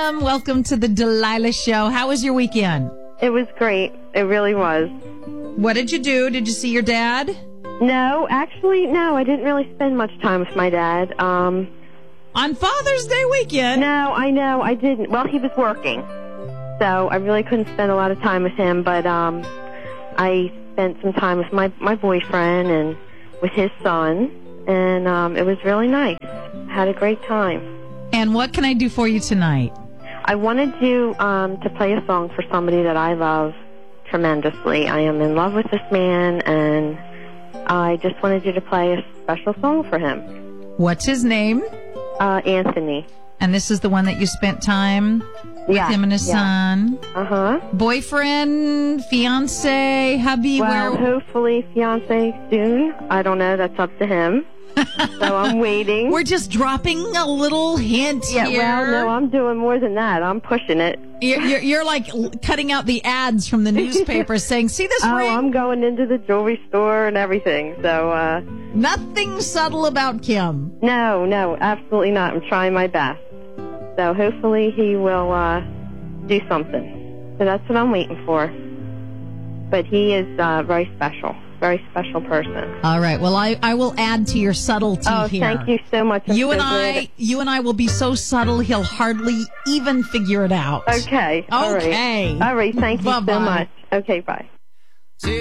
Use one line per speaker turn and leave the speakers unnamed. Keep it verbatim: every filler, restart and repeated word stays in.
Kim. Welcome to the Delilah Show. How was your weekend?
It was great. It really was.
What did you do? Did you see your dad?
No, actually, no. I didn't really spend much time with my dad. Um,
On Father's Day weekend?
no, I know. I didn't. Well, he was working, so I really couldn't spend a lot of time with him. But um, I spent some time with my, my boyfriend and with his son, and um, it was really nice. Had a great time.
And what can I do for you tonight?
I wanted you um, to play a song for somebody that I love tremendously. I am in love with this man, and I just wanted you to play a special song for him.
What's his name?
Uh, Anthony.
And this is the one that you spent time with
Yeah,
him and his
yeah.
son?
Uh-huh.
Boyfriend, fiance, hubby,
Well,
where?
hopefully fiance soon. I don't know. That's up to him. So I'm waiting.
We're just dropping a little hint
yeah,
here.
well, no, I'm doing more than that. I'm pushing it.
You're, you're, you're like l- cutting out the ads from the newspaper saying, see this
Oh,
ring?
I'm going into the jewelry store and everything. So, uh,
Nothing subtle about Kim.
no, no, absolutely not. I'm trying my best. So hopefully he will uh, do something. So that's what I'm waiting for. But he is uh, very special, very special person.
All right. Well, I, I will add to your subtlety
Oh,
here.
thank you so much. I'm
You
so
and
glad-
I, you and I will be so subtle he'll hardly even figure it out.
Okay. All right.
Okay.
All right. Thank you
Bye-bye.
so much. Okay. Bye.